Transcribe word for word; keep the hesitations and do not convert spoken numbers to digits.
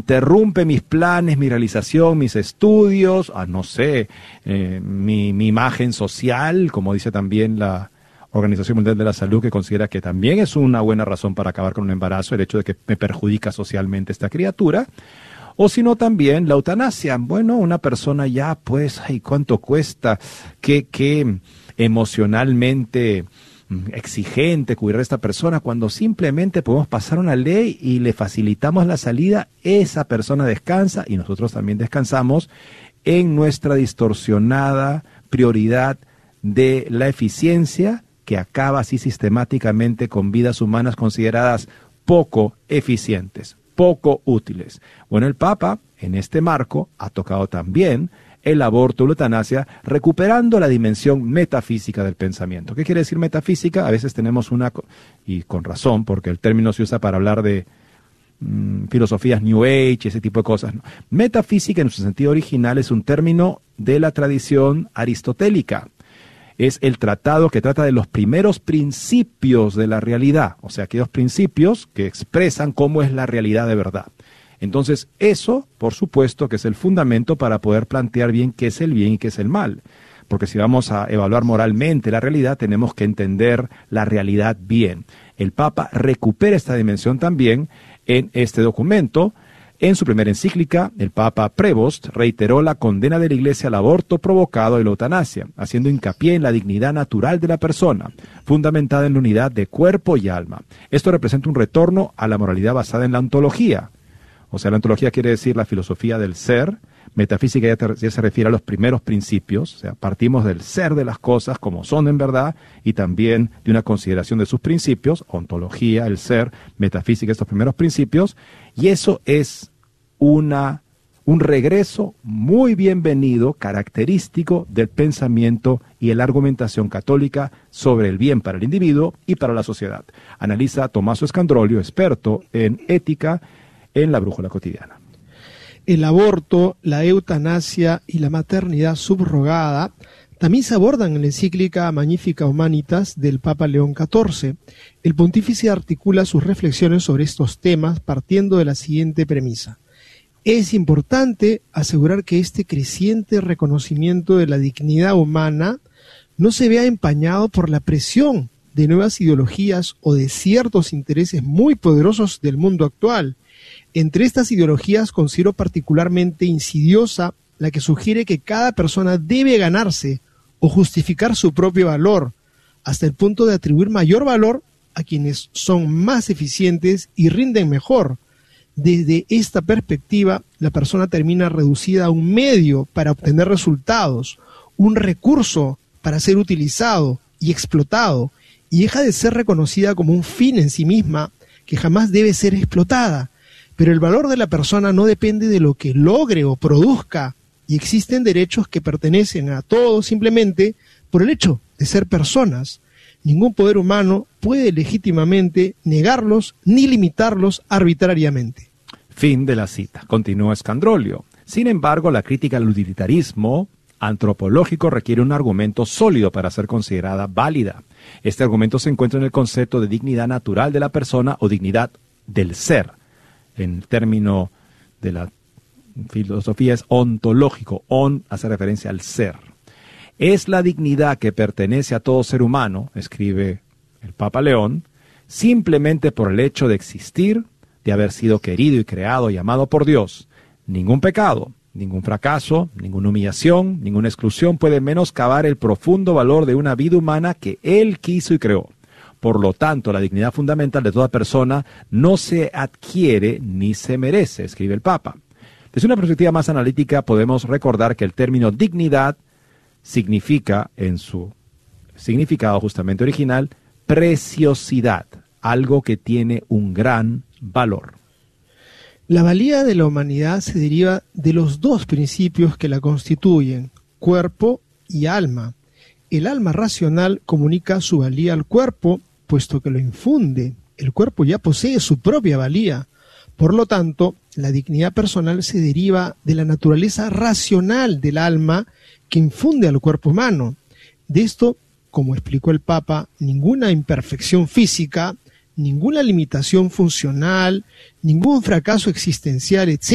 interrumpe mis planes, mi realización, mis estudios, ah, no sé, eh, mi, mi imagen social, como dice también la Organización Mundial de la Salud, que considera que también es una buena razón para acabar con un embarazo, el hecho de que me perjudica socialmente esta criatura. O sino también la eutanasia. Bueno, una persona ya, pues, ay, ¿cuánto cuesta? ¿Qué, qué emocionalmente exigente cuidar a esta persona? Cuando simplemente podemos pasar una ley y le facilitamos la salida, esa persona descansa y nosotros también descansamos en nuestra distorsionada prioridad de la eficiencia, que acaba así sistemáticamente con vidas humanas consideradas poco eficientes, poco útiles. Bueno, el Papa, en este marco, ha tocado también el aborto, la eutanasia, recuperando la dimensión metafísica del pensamiento. ¿Qué quiere decir metafísica? A veces tenemos una, y con razón, porque el término se usa para hablar de mmm, filosofías New Age, ese tipo de cosas, ¿no? Metafísica, en su sentido original, es un término de la tradición aristotélica. Es el tratado que trata de los primeros principios de la realidad, o sea, aquellos principios que expresan cómo es la realidad de verdad. Entonces, eso, por supuesto, que es el fundamento para poder plantear bien qué es el bien y qué es el mal. Porque si vamos a evaluar moralmente la realidad, tenemos que entender la realidad bien. El Papa recupera esta dimensión también en este documento. En su primera encíclica, el Papa Prevost reiteró la condena de la Iglesia al aborto provocado y la eutanasia, haciendo hincapié en la dignidad natural de la persona, fundamentada en la unidad de cuerpo y alma. Esto representa un retorno a la moralidad basada en la ontología. O sea, la ontología quiere decir la filosofía del ser. Metafísica ya, te, ya se refiere a los primeros principios, o sea, partimos del ser de las cosas como son en verdad y también de una consideración de sus principios, ontología, el ser, metafísica, estos primeros principios, y eso es una, un regreso muy bienvenido, característico del pensamiento y de la argumentación católica sobre el bien para el individuo y para la sociedad. Analiza Tommaso Scandrolio, experto en ética, en La Brújula Cotidiana. El aborto, la eutanasia y la maternidad subrogada también se abordan en la encíclica Magnificat Humanitas del Papa León catorce. El pontífice articula sus reflexiones sobre estos temas partiendo de la siguiente premisa. Es importante asegurar que este creciente reconocimiento de la dignidad humana no se vea empañado por la presión de nuevas ideologías o de ciertos intereses muy poderosos del mundo actual. Entre estas ideologías considero particularmente insidiosa la que sugiere que cada persona debe ganarse o justificar su propio valor, hasta el punto de atribuir mayor valor a quienes son más eficientes y rinden mejor. Desde esta perspectiva, la persona termina reducida a un medio para obtener resultados, un recurso para ser utilizado y explotado, y deja de ser reconocida como un fin en sí misma que jamás debe ser explotada. Pero el valor de la persona no depende de lo que logre o produzca, y existen derechos que pertenecen a todos simplemente por el hecho de ser personas. Ningún poder humano puede legítimamente negarlos ni limitarlos arbitrariamente. Fin de la cita. Continúa Scandrolio. Sin embargo, la crítica al utilitarismo antropológico requiere un argumento sólido para ser considerada válida. Este argumento se encuentra en el concepto de dignidad natural de la persona o dignidad del ser. En el término de la filosofía es ontológico. On hace referencia al ser. Es la dignidad que pertenece a todo ser humano, escribe el Papa León, simplemente por el hecho de existir, de haber sido querido y creado y amado por Dios. Ningún pecado, ningún fracaso, ninguna humillación, ninguna exclusión puede menoscabar el profundo valor de una vida humana que Él quiso y creó. Por lo tanto, la dignidad fundamental de toda persona no se adquiere ni se merece, escribe el Papa. Desde una perspectiva más analítica podemos recordar que el término dignidad significa, en su significado justamente original, preciosidad, algo que tiene un gran valor. La valía de la humanidad se deriva de los dos principios que la constituyen, cuerpo y alma. El alma racional comunica su valía al cuerpo, puesto que lo infunde. El cuerpo ya posee su propia valía. Por lo tanto, la dignidad personal se deriva de la naturaleza racional del alma que infunde al cuerpo humano. De esto, como explicó el Papa, ninguna imperfección física, ninguna limitación funcional, ningún fracaso existencial, etcétera,